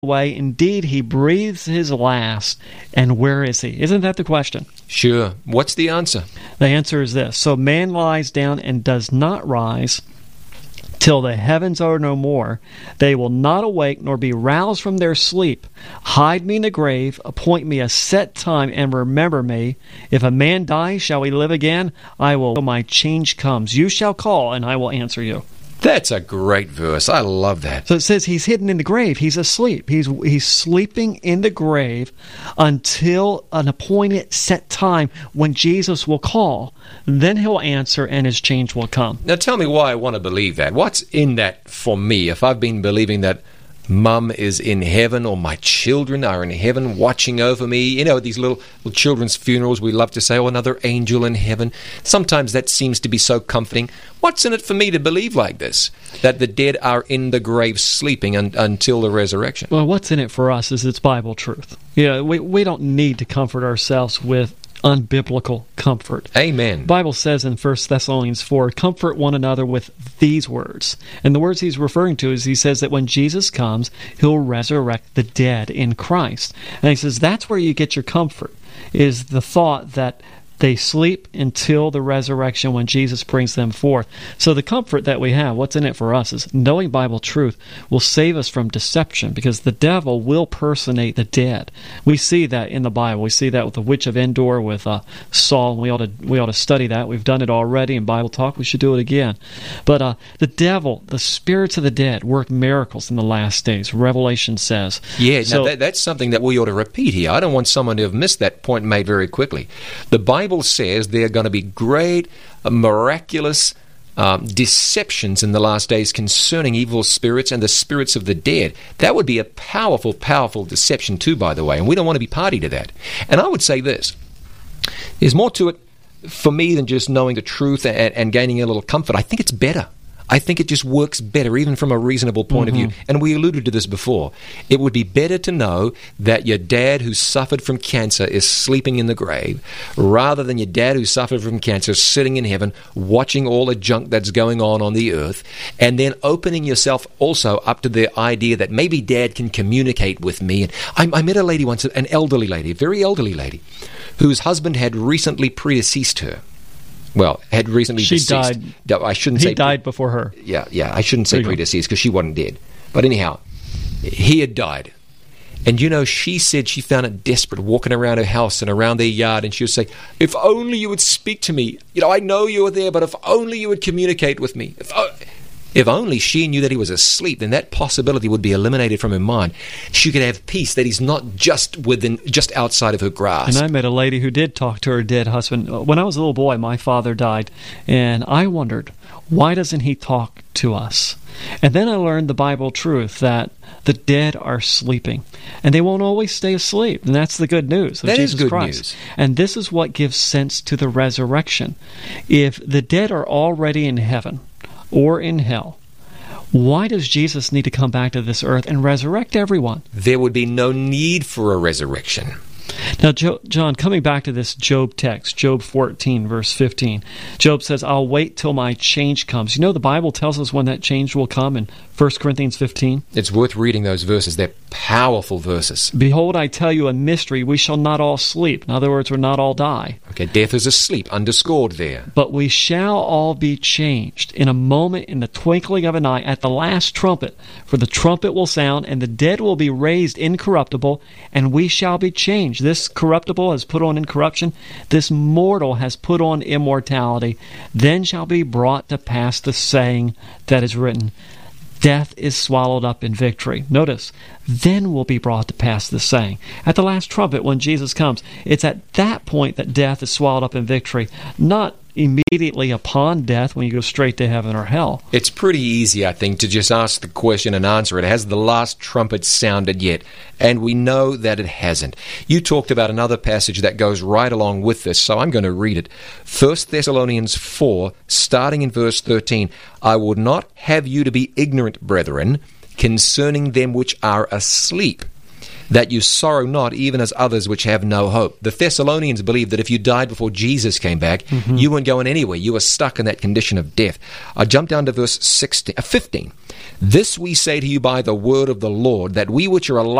away. Indeed, he breathes his last. And where is he? Isn't that the question? Sure. What's the answer? The answer is this. So man lies down and does not rise till the heavens are no more. They will not awake nor be roused from their sleep. Hide me in the grave, appoint me a set time, and remember me. If a man dies, shall he live again? I will, till my change comes. You shall call, and I will answer you. That's a great verse. I love that. So it says he's hidden in the grave. He's asleep. He's sleeping in the grave until an appointed set time when Jesus will call. Then he'll answer and his change will come. Now tell me why I want to believe that. What's in that for me? If I've been believing that Mum is in heaven, or my children are in heaven watching over me. You know, these little children's funerals, we love to say, oh, another angel in heaven. Sometimes that seems to be so comforting. What's in it for me to believe like this? That the dead are in the grave sleeping until the resurrection? Well, what's in it for us is it's Bible truth. We don't need to comfort ourselves with unbiblical comfort. Amen. The Bible says in 1 Thessalonians 4, comfort one another with these words. And the words he's referring to is he says that when Jesus comes, he'll resurrect the dead in Christ. And he says that's where you get your comfort, is the thought that they sleep until the resurrection when Jesus brings them forth. So the comfort that we have, what's in it for us, is knowing Bible truth will save us from deception, because the devil will personate the dead. We see that in the Bible. We see that with the witch of Endor, with Saul. We ought to study that. We've done it already in Bible Talk. We should do it again. But the devil, the spirits of the dead, work miracles in the last days. Revelation says. Yeah, now that's something that we ought to repeat here. I don't want someone to have missed that point made very quickly. The Bible says there are going to be great, miraculous deceptions in the last days concerning evil spirits and the spirits of the dead. That would be a powerful, powerful deception too, by the way, and we don't want to be party to that. And I would say this, there's more to it for me than just knowing the truth and gaining a little comfort. I think it's better. I think it just works better, even from a reasonable point of view. And we alluded to this before. It would be better to know that your dad who suffered from cancer is sleeping in the grave, rather than your dad who suffered from cancer sitting in heaven, watching all the junk that's going on the earth, and then opening yourself also up to the idea that maybe dad can communicate with me. And I met a lady once, an elderly lady, a very elderly lady, whose husband had recently predeceased her. Well, had recently deceased. She died. I shouldn't say... He died before her. Yeah, I shouldn't say predeceased because she wasn't dead. But anyhow, he had died. And she said she found it desperate walking around her house and around their yard, and she would say, if only you would speak to me. I know you were there, but if only you would communicate with me. If only she knew that he was asleep, then that possibility would be eliminated from her mind. She could have peace that he's not just outside of her grasp. And I met a lady who did talk to her dead husband. When I was a little boy, my father died, and I wondered, why doesn't he talk to us? And then I learned the Bible truth that the dead are sleeping, and they won't always stay asleep. And that's the good news of Jesus good Christ. News. And this is what gives sense to the resurrection. If the dead are already in heaven or in hell, why does Jesus need to come back to this earth and resurrect everyone? There would be no need for a resurrection. Now, John, coming back to this Job text, Job 14, verse 15, Job says, I'll wait till my change comes. The Bible tells us when that change will come in 1 Corinthians 15. It's worth reading those verses. They're powerful verses. Behold, I tell you a mystery. We shall not all sleep. In other words, we'll not all die. Okay, death is asleep, underscored there. But we shall all be changed in a moment, in the twinkling of an eye, at the last trumpet. For the trumpet will sound, and the dead will be raised incorruptible, and we shall be changed. This corruptible has put on incorruption. This mortal has put on immortality. Then shall be brought to pass the saying that is written, death is swallowed up in victory. Notice, then will be brought to pass the saying. At the last trumpet, when Jesus comes, it's at that point that death is swallowed up in victory, not immediately upon death when you go straight to heaven or hell. It's pretty easy, I think, to just ask the question and answer it. Has the last trumpet sounded yet? And we know that it hasn't. You talked about another passage that goes right along with this, so I'm going to read it. 1 Thessalonians 4, starting in verse 13. I would not have you to be ignorant, brethren, concerning them which are asleep, that you sorrow not, even as others which have no hope. The Thessalonians believed that if you died before Jesus came back, you weren't going anywhere. You were stuck in that condition of death. I jump down to verse 15. This we say to you by the word of the Lord, that we which are alive